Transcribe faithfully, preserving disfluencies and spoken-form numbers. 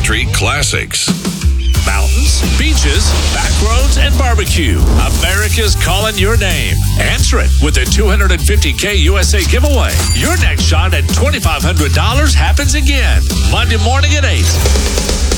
country classics. Mountains, beaches, back roads, and barbecue. America's calling your name. Answer it with the two hundred fifty K U S A giveaway. Your next shot at twenty-five hundred dollars happens again. Monday morning at eight.